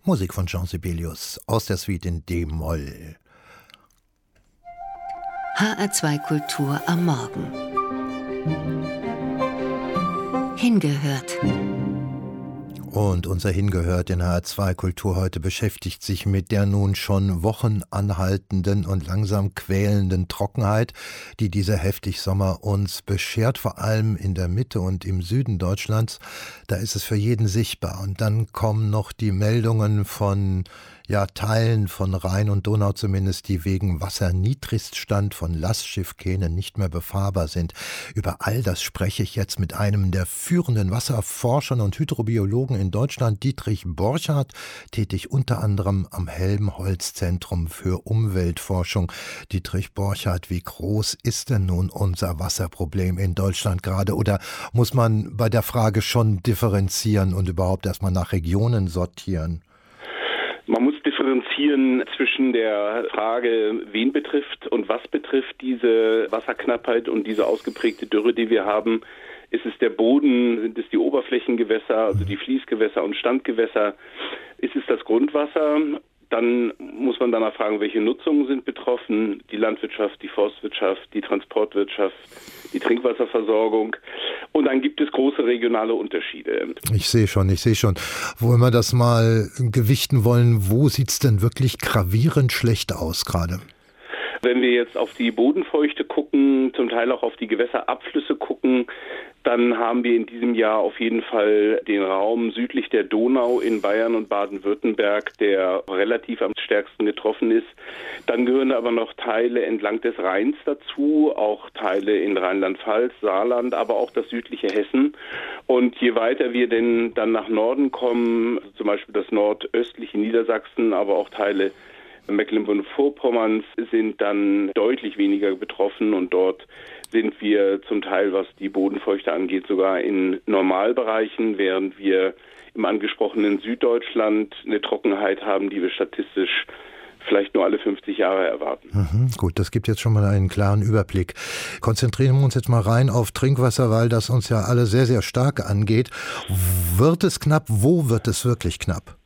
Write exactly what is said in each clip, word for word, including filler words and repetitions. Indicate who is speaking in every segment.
Speaker 1: Musik von Jean Sibelius aus der Suite in D-Moll.
Speaker 2: H R zwei Kultur am Morgen. Hingehört.
Speaker 1: Und unser Hingehört in H R zwei Kultur heute beschäftigt sich mit der nun schon Wochen anhaltenden und langsam quälenden Trockenheit, die dieser Heftigsommer uns beschert, vor allem in der Mitte und im Süden Deutschlands. Da ist es für jeden sichtbar. Und dann kommen noch die Meldungen von ja, Teilen von Rhein und Donau zumindest, die wegen Wasserniedrigstand von Lastschiffkähnen nicht mehr befahrbar sind. Über all das spreche ich jetzt mit einem der führenden Wasserforschern und Hydrobiologen in Deutschland, Dietrich Borchardt, tätig unter anderem am Helmholtz-Zentrum für Umweltforschung. Dietrich Borchardt, wie groß ist denn nun unser Wasserproblem in Deutschland gerade? Oder muss man bei der Frage schon differenzieren und überhaupt erstmal nach Regionen sortieren?
Speaker 3: Man muss differenzieren zwischen der Frage, wen betrifft und was betrifft diese Wasserknappheit und diese ausgeprägte Dürre, die wir haben. Ist es der Boden, sind es die Oberflächengewässer, also die Fließgewässer und Standgewässer? Ist es das Grundwasser? Dann muss man danach fragen, welche Nutzungen sind betroffen. Die Landwirtschaft, die Forstwirtschaft, die Transportwirtschaft, die Trinkwasserversorgung. Und dann gibt es große regionale Unterschiede.
Speaker 1: Ich sehe schon, ich sehe schon. Wo wir das mal gewichten wollen, wo sieht es denn wirklich gravierend schlecht aus gerade?
Speaker 3: Wenn wir jetzt auf die Bodenfeuchte gucken, zum Teil auch auf die Gewässerabflüsse gucken, dann haben wir in diesem Jahr auf jeden Fall den Raum südlich der Donau in Bayern und Baden-Württemberg, der relativ am stärksten getroffen ist. Dann gehören aber noch Teile entlang des Rheins dazu, auch Teile in Rheinland-Pfalz, Saarland, aber auch das südliche Hessen. Und je weiter wir denn dann nach Norden kommen, zum Beispiel das nordöstliche Niedersachsen, aber auch Teile Mecklenburg-Vorpommerns sind dann deutlich weniger betroffen und dort sind wir zum Teil, was die Bodenfeuchte angeht, sogar in Normalbereichen, während wir im angesprochenen Süddeutschland eine Trockenheit haben, die wir statistisch vielleicht nur alle fünfzig Jahre erwarten.
Speaker 1: Mhm, gut, das gibt jetzt schon mal einen klaren Überblick. Konzentrieren wir uns jetzt mal rein auf Trinkwasser, weil das uns ja alle sehr, sehr stark angeht. Wird es knapp? Wo wird es wirklich knapp?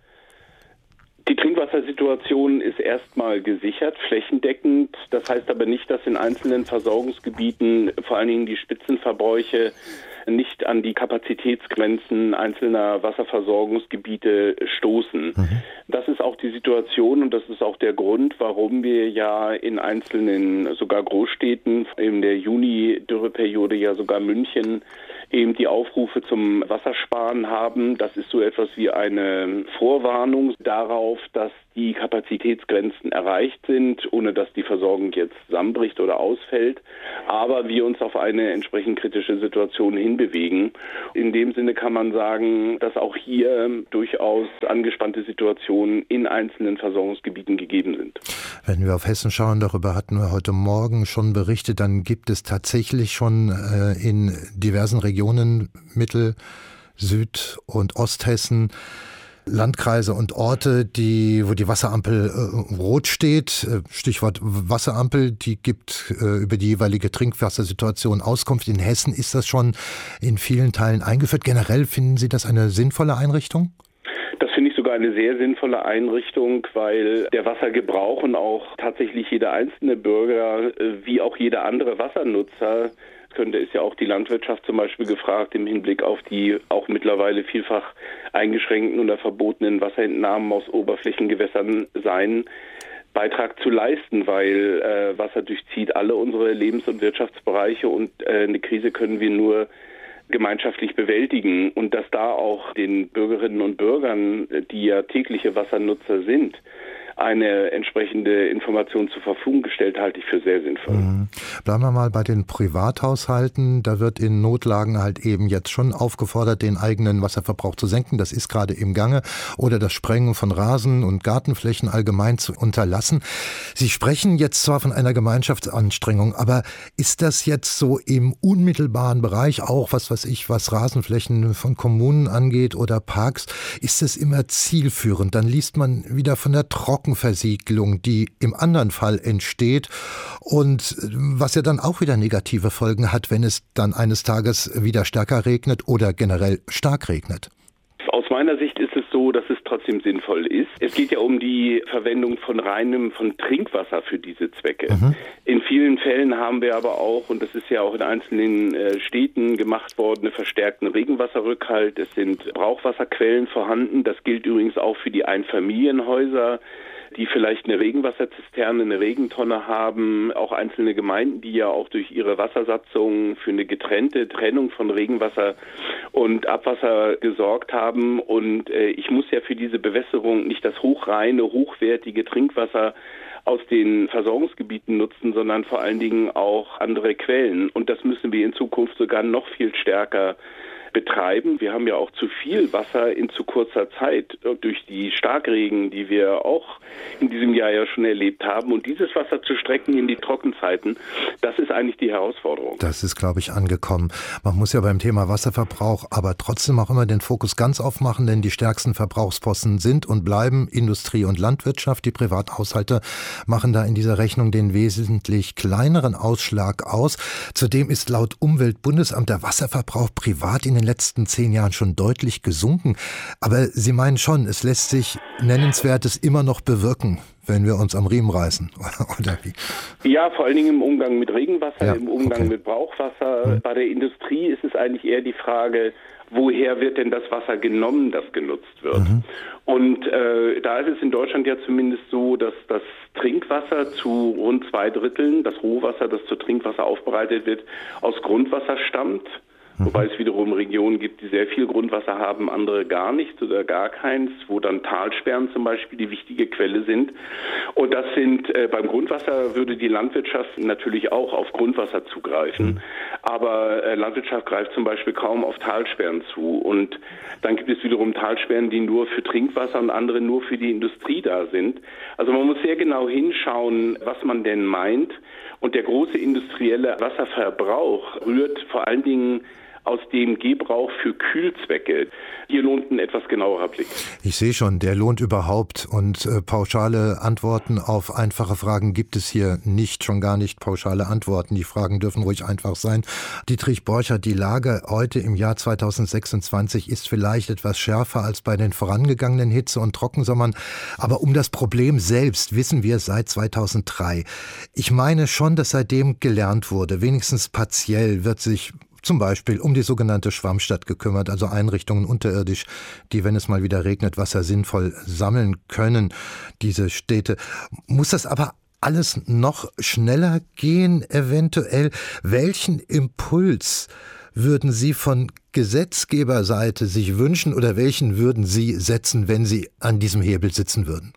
Speaker 3: Die Trinkwassersituation ist erstmal gesichert, flächendeckend. Das heißt aber nicht, dass in einzelnen Versorgungsgebieten vor allen Dingen die Spitzenverbräuche nicht an die Kapazitätsgrenzen einzelner Wasserversorgungsgebiete stoßen. Mhm. Das ist auch die Situation und das ist auch der Grund, warum wir ja in einzelnen, sogar Großstädten, in der Juni-Dürreperiode ja sogar München, eben die Aufrufe zum Wassersparen haben. Das ist so etwas wie eine Vorwarnung darauf, dass die Kapazitätsgrenzen erreicht sind, ohne dass die Versorgung jetzt zusammenbricht oder ausfällt, aber wir uns auf eine entsprechend kritische Situation hinbewegen. In dem Sinne kann man sagen, dass auch hier durchaus angespannte Situationen in einzelnen Versorgungsgebieten gegeben sind.
Speaker 1: Wenn wir auf Hessen schauen, darüber hatten wir heute Morgen schon berichtet, dann gibt es tatsächlich schon äh, in diversen Regionen Mittel-, Süd- und Osthessen Landkreise und Orte, die, wo die Wasserampel äh, rot steht, Stichwort Wasserampel, die gibt äh, über die jeweilige Trinkwassersituation Auskunft. In Hessen ist das schon in vielen Teilen eingeführt. Generell finden Sie das eine sinnvolle Einrichtung?
Speaker 3: Das finde ich sogar eine sehr sinnvolle Einrichtung, weil der Wassergebrauch und auch tatsächlich jeder einzelne Bürger, wie auch jeder andere Wassernutzer, könnte, ist ja auch die Landwirtschaft zum Beispiel gefragt im Hinblick auf die auch mittlerweile vielfach eingeschränkten oder verbotenen Wasserentnahmen aus Oberflächengewässern seinen Beitrag zu leisten, weil äh, Wasser durchzieht alle unsere Lebens- und Wirtschaftsbereiche und äh, eine Krise können wir nur gemeinschaftlich bewältigen. Und dass da auch den Bürgerinnen und Bürgern, die ja tägliche Wassernutzer sind, eine entsprechende Information zur Verfügung gestellt, halte ich für sehr sinnvoll.
Speaker 1: Mhm. Bleiben wir mal bei den Privathaushalten. Da wird in Notlagen halt eben jetzt schon aufgefordert, den eigenen Wasserverbrauch zu senken. Das ist gerade im Gange. Oder das Sprengen von Rasen- und Gartenflächen allgemein zu unterlassen. Sie sprechen jetzt zwar von einer Gemeinschaftsanstrengung, aber ist das jetzt so im unmittelbaren Bereich, auch was weiß ich, was Rasenflächen von Kommunen angeht oder Parks, ist es immer zielführend? Dann liest man wieder von der Trocken Trockenversiegelung, die im anderen Fall entsteht und was ja dann auch wieder negative Folgen hat, wenn es dann eines Tages wieder stärker regnet oder generell stark regnet.
Speaker 3: Aus meiner Sicht ist es so, dass es trotzdem sinnvoll ist. Es geht ja um die Verwendung von reinem, von Trinkwasser für diese Zwecke. Mhm. In vielen Fällen haben wir aber auch, und das ist ja auch in einzelnen äh, Städten gemacht worden, einen verstärkten Regenwasserrückhalt. Es sind Brauchwasserquellen vorhanden. Das gilt übrigens auch für die Einfamilienhäuser, die vielleicht eine Regenwasserzisterne, eine Regentonne haben, auch einzelne Gemeinden, die ja auch durch ihre Wassersatzung für eine getrennte Trennung von Regenwasser und Abwasser gesorgt haben. Und äh, ich muss ja für diese Bewässerung nicht das hochreine, hochwertige Trinkwasser aus den Versorgungsgebieten nutzen, sondern vor allen Dingen auch andere Quellen. Und das müssen wir in Zukunft sogar noch viel stärker betreiben. Wir haben ja auch zu viel Wasser in zu kurzer Zeit durch die Starkregen, die wir auch in diesem Jahr ja schon erlebt haben. Und dieses Wasser zu strecken in die Trockenzeiten, das ist eigentlich die Herausforderung.
Speaker 1: Das ist, glaube ich, angekommen. Man muss ja beim Thema Wasserverbrauch aber trotzdem auch immer den Fokus ganz aufmachen, denn die stärksten Verbrauchsposten sind und bleiben Industrie und Landwirtschaft. Die Privathaushalte machen da in dieser Rechnung den wesentlich kleineren Ausschlag aus. Zudem ist laut Umweltbundesamt der Wasserverbrauch privat in den letzten zehn Jahren schon deutlich gesunken. Aber Sie meinen schon, es lässt sich Nennenswertes immer noch bewirken, wenn wir uns am Riemen reißen, oder wie?
Speaker 3: Ja, vor allen Dingen im Umgang mit Regenwasser,
Speaker 1: Ja,
Speaker 3: im Umgang
Speaker 1: okay.
Speaker 3: mit Brauchwasser. Hm. Bei der Industrie ist es eigentlich eher die Frage, woher wird denn das Wasser genommen, das genutzt wird? Mhm. Und äh, da ist es in Deutschland ja zumindest so, dass das Trinkwasser zu rund zwei Dritteln, das Rohwasser, das zu Trinkwasser aufbereitet wird, aus Grundwasser stammt. Wobei es wiederum Regionen gibt, die sehr viel Grundwasser haben, andere gar nichts oder gar keins, wo dann Talsperren zum Beispiel die wichtige Quelle sind. Und das sind, äh, beim Grundwasser würde die Landwirtschaft natürlich auch auf Grundwasser zugreifen. Aber äh, Landwirtschaft greift zum Beispiel kaum auf Talsperren zu. Und dann gibt es wiederum Talsperren, die nur für Trinkwasser und andere nur für die Industrie da sind. Also man muss sehr genau hinschauen, was man denn meint. Und der große industrielle Wasserverbrauch rührt vor allen Dingen aus dem Gebrauch für Kühlzwecke. Hier lohnt ein etwas genauerer Blick.
Speaker 1: Ich sehe schon, der lohnt überhaupt. Und äh, pauschale Antworten auf einfache Fragen gibt es hier nicht, schon gar nicht pauschale Antworten. Die Fragen dürfen ruhig einfach sein. Dietrich Borchert, die Lage heute im Jahr zweitausendsechsundzwanzig ist vielleicht etwas schärfer als bei den vorangegangenen Hitze- und Trockensommern. Aber um das Problem selbst wissen wir seit zweitausenddrei. Ich meine schon, dass seitdem gelernt wurde, wenigstens partiell wird sich zum Beispiel um die sogenannte Schwammstadt gekümmert, also Einrichtungen unterirdisch, die, wenn es mal wieder regnet, Wasser sinnvoll sammeln können, diese Städte. Muss das aber alles noch schneller gehen, eventuell? Welchen Impuls würden Sie von Gesetzgeberseite sich wünschen oder welchen würden Sie setzen, wenn Sie an diesem Hebel sitzen würden?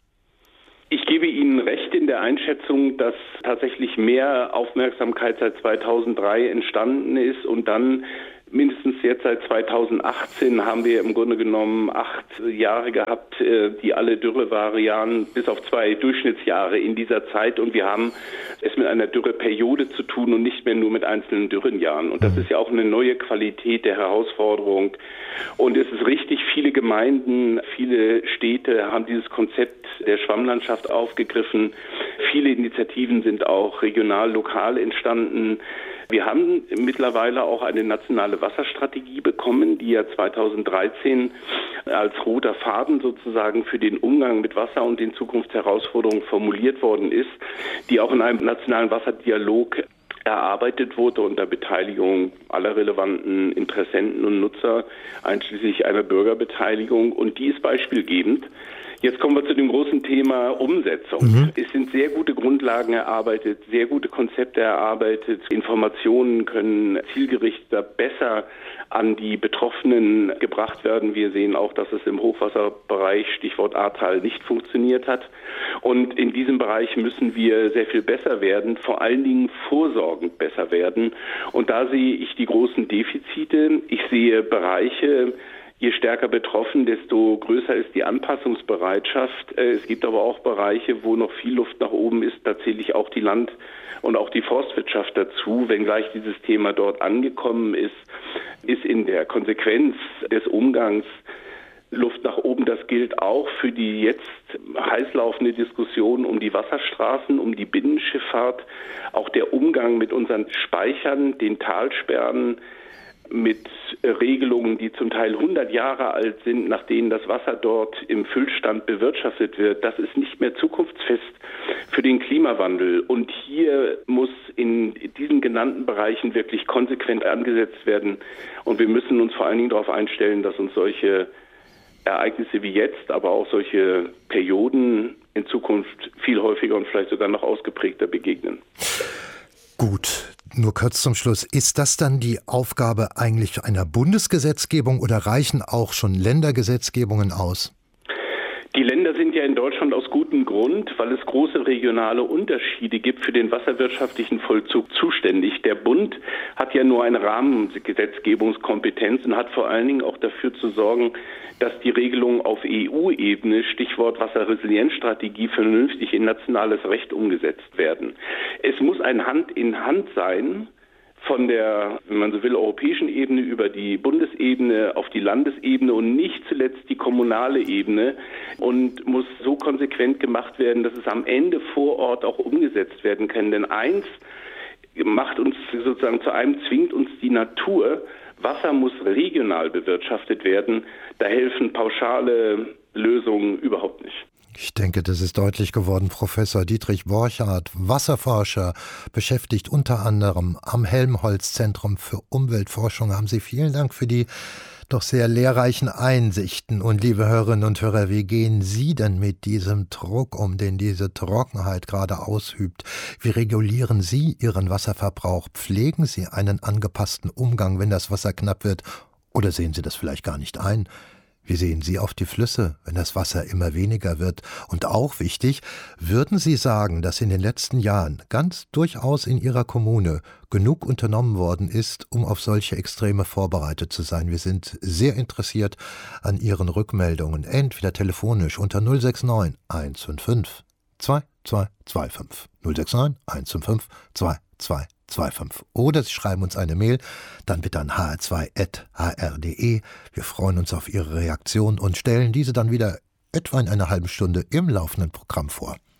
Speaker 3: Ich gebe Ihnen recht in der Einschätzung, dass tatsächlich mehr Aufmerksamkeit seit zweitausenddrei entstanden ist und dann mindestens jetzt seit zweitausendachtzehn haben wir im Grunde genommen acht Jahre gehabt, die alle Dürrevarianten bis auf zwei Durchschnittsjahre in dieser Zeit und wir haben es mit einer Dürreperiode zu tun und nicht mehr nur mit einzelnen Dürrenjahren. Und das ist ja auch eine neue Qualität der Herausforderung. Und es ist richtig, viele Gemeinden, viele Städte haben dieses Konzept der Schwammlandschaft aufgegriffen. Viele Initiativen sind auch regional, lokal entstanden. Wir haben mittlerweile auch eine nationale Wasserstrategie bekommen, die ja zweitausenddreizehn als roter Faden sozusagen für den Umgang mit Wasser und den Zukunftsherausforderungen formuliert worden ist, die auch in einem nationalen Wasserdialog erarbeitet wurde unter Beteiligung aller relevanten Interessenten und Nutzer, einschließlich einer Bürgerbeteiligung. Und die ist beispielgebend. Jetzt kommen wir zu dem großen Thema Umsetzung. Mhm. Es sind sehr gute Grundlagen erarbeitet, sehr gute Konzepte erarbeitet. Informationen können zielgerichteter, besser an die Betroffenen gebracht werden. Wir sehen auch, dass es im Hochwasserbereich, Stichwort Ahrtal, nicht funktioniert hat. Und in diesem Bereich müssen wir sehr viel besser werden, vor allen Dingen vorsorgend besser werden. Und da sehe ich die großen Defizite. Ich sehe Bereiche, je stärker betroffen, desto größer ist die Anpassungsbereitschaft. Es gibt aber auch Bereiche, wo noch viel Luft nach oben ist. Da zähle ich auch die Land- und auch die Forstwirtschaft dazu. Wenngleich dieses Thema dort angekommen ist, ist in der Konsequenz des Umgangs Luft nach oben. Das gilt auch für die jetzt heiß laufende Diskussion um die Wasserstraßen, um die Binnenschifffahrt. Auch der Umgang mit unseren Speichern, den Talsperren, mit Regelungen, die zum Teil hundert Jahre alt sind, nach denen das Wasser dort im Füllstand bewirtschaftet wird, das ist nicht mehr zukunftsfest für den Klimawandel. Und hier muss in diesen genannten Bereichen wirklich konsequent angesetzt werden. Und wir müssen uns vor allen Dingen darauf einstellen, dass uns solche Ereignisse wie jetzt, aber auch solche Perioden in Zukunft viel häufiger und vielleicht sogar noch ausgeprägter begegnen.
Speaker 1: Gut, nur kurz zum Schluss. Ist das dann die Aufgabe eigentlich einer Bundesgesetzgebung oder reichen auch schon Ländergesetzgebungen aus?
Speaker 3: Die Länder sind ja in Deutschland aus gutem Grund, weil es große regionale Unterschiede gibt, für den wasserwirtschaftlichen Vollzug zuständig. Der Bund hat ja nur eine Rahmengesetzgebungskompetenz und hat vor allen Dingen auch dafür zu sorgen, dass die Regelungen auf E U-Ebene, Stichwort Wasserresilienzstrategie, vernünftig in nationales Recht umgesetzt werden. Es muss ein Hand in Hand sein, von der, wenn man so will, europäischen Ebene über die Bundesebene auf die Landesebene und nicht zuletzt die kommunale Ebene, und muss so konsequent gemacht werden, dass es am Ende vor Ort auch umgesetzt werden kann. Denn eins macht uns sozusagen zu einem, zwingt uns die Natur. Wasser muss regional bewirtschaftet werden. Da helfen pauschale Lösungen überhaupt nicht.
Speaker 1: Ich denke, das ist deutlich geworden. Professor Dietrich Borchardt, Wasserforscher, beschäftigt unter anderem am Helmholtz-Zentrum für Umweltforschung. Haben Sie vielen Dank für die doch sehr lehrreichen Einsichten. Und liebe Hörerinnen und Hörer, wie gehen Sie denn mit diesem Druck um, den diese Trockenheit gerade ausübt? Wie regulieren Sie Ihren Wasserverbrauch? Pflegen Sie einen angepassten Umgang, wenn das Wasser knapp wird? Oder sehen Sie das vielleicht gar nicht ein? Wie sehen Sie auf die Flüsse, wenn das Wasser immer weniger wird? Und auch wichtig, würden Sie sagen, dass in den letzten Jahren ganz durchaus in Ihrer Kommune genug unternommen worden ist, um auf solche Extreme vorbereitet zu sein? Wir sind sehr interessiert an Ihren Rückmeldungen, entweder telefonisch unter null sechs neun eins fünf fünf zwei zwei zwei fünf null sechs neun eins fünf fünf zwei zwei zwei fünf oder Sie schreiben uns eine Mail, dann bitte an h r zwei punkt h r punkt d e. Wir freuen uns auf Ihre Reaktion und stellen diese dann wieder etwa in einer halben Stunde im laufenden Programm vor.